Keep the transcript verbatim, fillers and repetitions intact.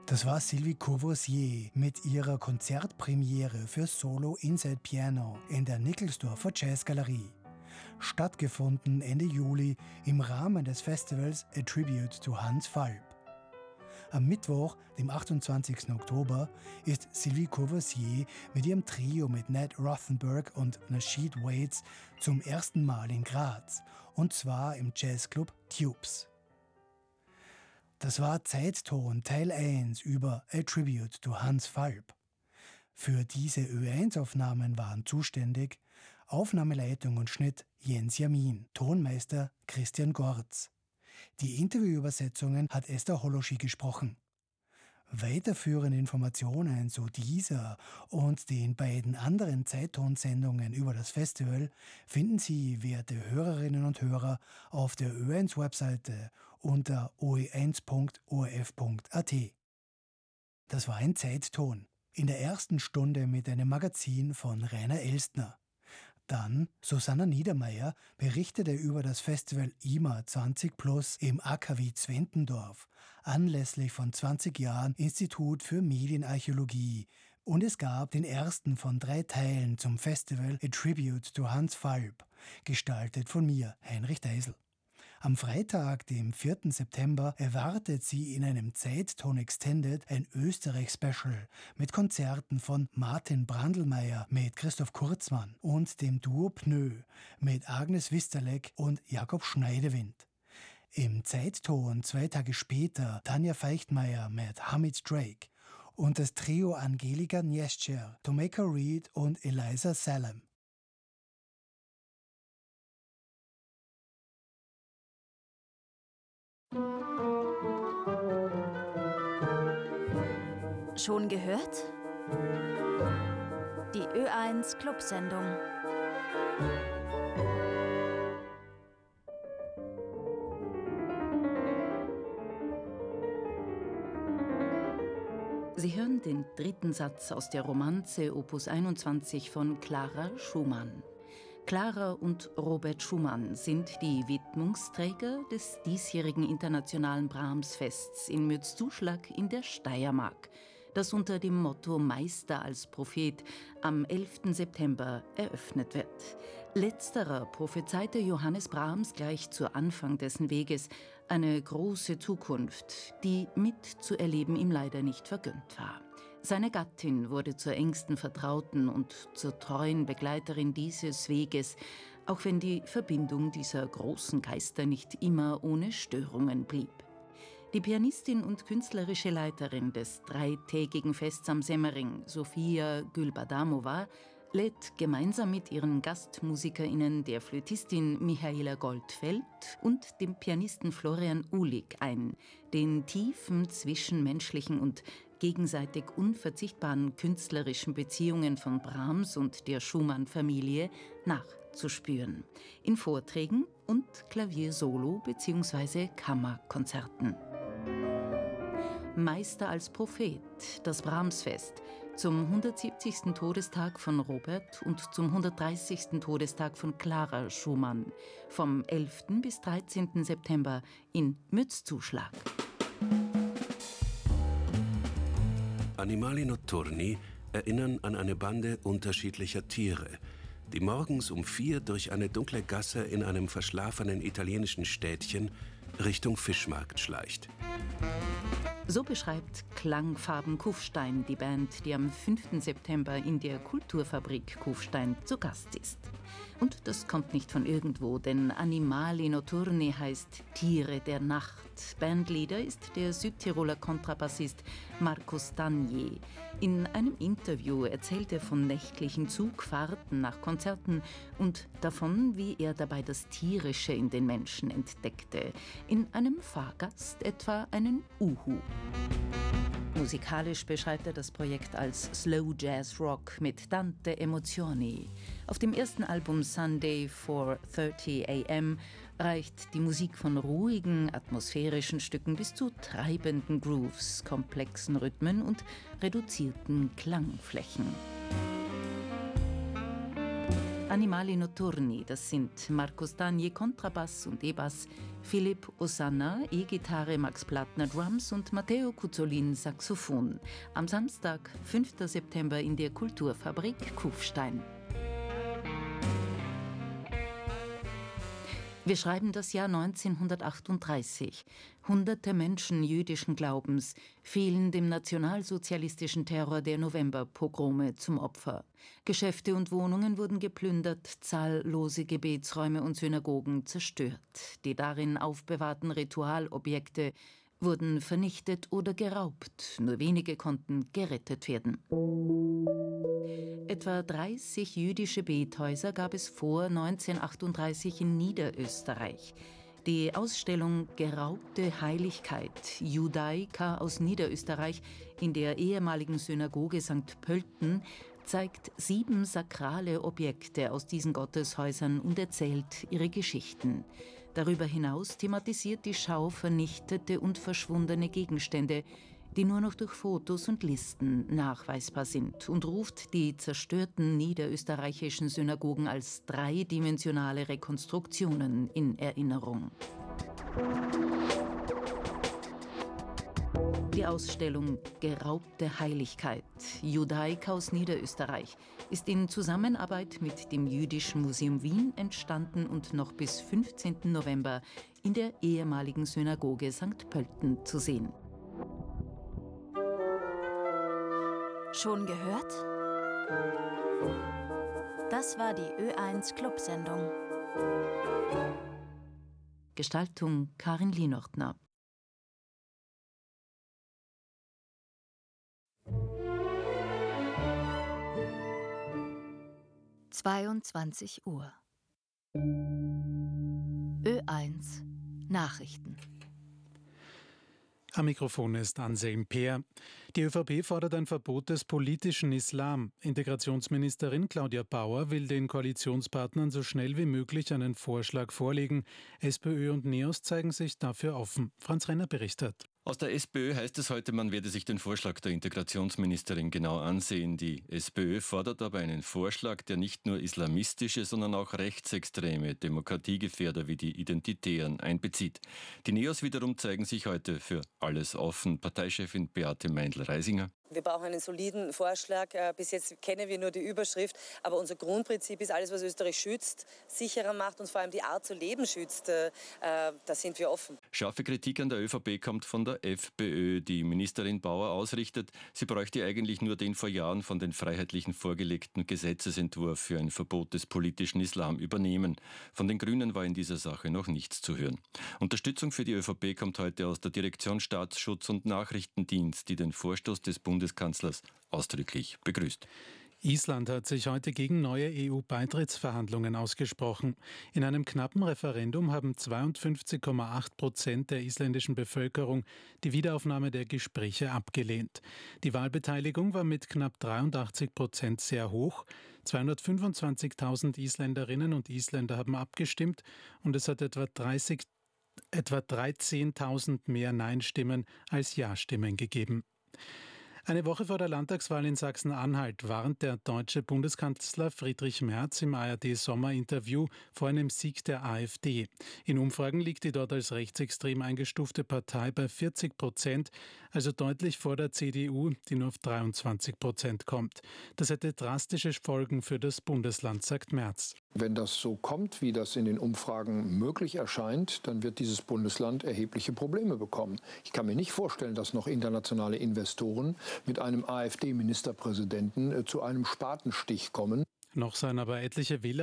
Das war Sylvie Courvoisier mit ihrer Konzertpremiere für Solo Inside Piano in der Nickelsdorfer Jazzgalerie. Stattgefunden Ende Juli im Rahmen des Festivals A Tribute to Hans Falb. Am Mittwoch, dem achtundzwanzigsten Oktober, ist Sylvie Courvoisier mit ihrem Trio mit Ned Rothenberg und Nasheed Waits zum ersten Mal in Graz, und zwar im Jazzclub Tubes. Das war Zeitton Teil eins über A Tribute to Hans Falb. Für diese Ö eins Aufnahmen waren zuständig Aufnahmeleitung und Schnitt Jens Jamin, Tonmeister Christian Gorz. Die Interviewübersetzungen hat Esther Holoschi gesprochen. Weiterführende Informationen zu dieser und den beiden anderen Zeittonsendungen über das Festival finden Sie, werte Hörerinnen und Hörer, auf der Ö eins Webseite unter o e eins punkt o r f punkt a t. Das war ein Zeitton. In der ersten Stunde mit einem Magazin von Rainer Elstner. Dann Susanna Niedermeyer berichtete über das Festival I M A zwanzig plus im A K W Zwentendorf, anlässlich von zwanzig Jahren Institut für Medienarchäologie. Und es gab den ersten von drei Teilen zum Festival A Tribute to Hans Falb, gestaltet von mir, Heinrich Deisel. Am Freitag, dem vierten September, erwartet Sie in einem Zeitton Extended ein Österreich-Special mit Konzerten von Martin Brandlmeier mit Christoph Kurzmann und dem Duo Pnö mit Agnes Wisterleck und Jakob Schneidewind. Im Zeitton zwei Tage später Tanja Feichtmeier mit Hamid Drake und das Trio Angelika Niescher, Tomeka Reed und Eliza Salem. Schon gehört? Die Ö eins Clubsendung. Sie hören den dritten Satz aus der Romanze Opus einundzwanzig von Clara Schumann. Clara und Robert Schumann sind die Widmungsträger des diesjährigen Internationalen Brahms-Fests in Mürzzuschlag in der Steiermark, das unter dem Motto Meister als Prophet am elften September eröffnet wird. Letzterer prophezeite Johannes Brahms gleich zu Anfang dessen Weges eine große Zukunft, die mitzuerleben ihm leider nicht vergönnt war. Seine Gattin wurde zur engsten Vertrauten und zur treuen Begleiterin dieses Weges, auch wenn die Verbindung dieser großen Geister nicht immer ohne Störungen blieb. Die Pianistin und künstlerische Leiterin des dreitägigen Fests am Semmering, Sofia Gülbadamova, lädt gemeinsam mit ihren GastmusikerInnen, der Flötistin Michaela Goldfeld und dem Pianisten Florian Uhlig ein, den tiefen zwischenmenschlichen und gegenseitig unverzichtbaren künstlerischen Beziehungen von Brahms und der Schumann-Familie nachzuspüren. In Vorträgen und Klaviersolo- bzw. Kammerkonzerten. Meister als Prophet, das Brahmsfest, zum hundertsiebzigsten Todestag von Robert und zum hundertdreißigsten Todestag von Clara Schumann, vom elften bis dreizehnten September in Mürzzuschlag. Animali Notturni erinnern an eine Bande unterschiedlicher Tiere, die morgens um vier durch eine dunkle Gasse in einem verschlafenen italienischen Städtchen Richtung Fischmarkt schleicht. So beschreibt Klangfarben Kufstein die Band, die am fünften September in der Kulturfabrik Kufstein zu Gast ist. Und das kommt nicht von irgendwo, denn Animali Notturni heißt Tiere der Nacht. Bandleader ist der Südtiroler Kontrabassist Markus Danier. In einem Interview erzählt er von nächtlichen Zugfahrten nach Konzerten und davon, wie er dabei das Tierische in den Menschen entdeckte. In einem Fahrgast etwa einen Uhu. Musikalisch beschreibt er das Projekt als Slow Jazz Rock mit tante emozioni. Auf dem ersten Album Sunday four thirty a m reicht die Musik von ruhigen, atmosphärischen Stücken bis zu treibenden Grooves, komplexen Rhythmen und reduzierten Klangflächen. Animali Notturni, das sind Markus Danje Kontrabass und E-Bass, Philipp Osanna E-Gitarre, Max Plattner Drums und Matteo Cuzzolin Saxophon. Am Samstag, fünften September in der Kulturfabrik Kufstein. Wir schreiben das Jahr neunzehnhundertachtunddreißig. Hunderte Menschen jüdischen Glaubens fielen dem nationalsozialistischen Terror der Novemberpogrome zum Opfer. Geschäfte und Wohnungen wurden geplündert, zahllose Gebetsräume und Synagogen zerstört. Die darin aufbewahrten Ritualobjekte wurden vernichtet oder geraubt. Nur wenige konnten gerettet werden. Etwa dreißig jüdische Bethäuser gab es vor neunzehnhundertachtunddreißig in Niederösterreich. Die Ausstellung Geraubte Heiligkeit, Judaika aus Niederösterreich in der ehemaligen Synagoge Sankt Pölten zeigt sieben sakrale Objekte aus diesen Gotteshäusern und erzählt ihre Geschichten. Darüber hinaus thematisiert die Schau vernichtete und verschwundene Gegenstände, die nur noch durch Fotos und Listen nachweisbar sind, und ruft die zerstörten niederösterreichischen Synagogen als dreidimensionale Rekonstruktionen in Erinnerung. Die Ausstellung Geraubte Heiligkeit, Judaika aus Niederösterreich, ist in Zusammenarbeit mit dem Jüdischen Museum Wien entstanden und noch bis fünfzehnten November in der ehemaligen Synagoge Sankt Pölten zu sehen. Schon gehört? Das war die Ö eins Clubsendung. Gestaltung Karin Lienochtner. zweiundzwanzig Uhr. Ö eins Nachrichten. Am Mikrofon ist Anselm Peer. Die ÖVP fordert ein Verbot des politischen Islam. Integrationsministerin Claudia Bauer will den Koalitionspartnern so schnell wie möglich einen Vorschlag vorlegen. SPÖ und NEOS zeigen sich dafür offen. Franz Renner berichtet. Aus der SPÖ heißt es heute, man werde sich den Vorschlag der Integrationsministerin genau ansehen. Die SPÖ fordert aber einen Vorschlag, der nicht nur islamistische, sondern auch rechtsextreme Demokratiegefährder wie die Identitären einbezieht. Die NEOS wiederum zeigen sich heute für alles offen. Parteichefin Beate Meindl-Reisinger. Wir brauchen einen soliden Vorschlag. Bis jetzt kennen wir nur die Überschrift. Aber unser Grundprinzip ist, alles, was Österreich schützt, sicherer macht und vor allem die Art zu leben schützt. Da sind wir offen. Scharfe Kritik an der ÖVP kommt von der FPÖ. Die Ministerin Bauer ausrichtet, sie bräuchte eigentlich nur den vor Jahren von den Freiheitlichen vorgelegten Gesetzesentwurf für ein Verbot des politischen Islam übernehmen. Von den Grünen war in dieser Sache noch nichts zu hören. Unterstützung für die ÖVP kommt heute aus der Direktion Staatsschutz und Nachrichtendienst, die den Vorstoß des Bundeskanzlers ausdrücklich begrüßt. Island hat sich heute gegen neue E U-Beitrittsverhandlungen ausgesprochen. In einem knappen Referendum haben zweiundfünfzig Komma acht Prozent der isländischen Bevölkerung die Wiederaufnahme der Gespräche abgelehnt. Die Wahlbeteiligung war mit knapp dreiundachtzig Prozent sehr hoch. zweihundertfünfundzwanzigtausend Isländerinnen und Isländer haben abgestimmt und es hat etwa dreißig, etwa dreizehntausend mehr Nein-Stimmen als Ja-Stimmen gegeben. Eine Woche vor der Landtagswahl in Sachsen-Anhalt warnt der deutsche Bundeskanzler Friedrich Merz im A R D-Sommerinterview vor einem Sieg der AfD. In Umfragen liegt die dort als rechtsextrem eingestufte Partei bei vierzig Prozent, also deutlich vor der C D U, die nur auf dreiundzwanzig Prozent kommt. Das hätte drastische Folgen für das Bundesland, sagt Merz. Wenn das so kommt, wie das in den Umfragen möglich erscheint, dann wird dieses Bundesland erhebliche Probleme bekommen. Ich kann mir nicht vorstellen, dass noch internationale Investoren mit einem AfD-Ministerpräsidenten zu einem Spatenstich kommen. Noch seien aber etliche Wähler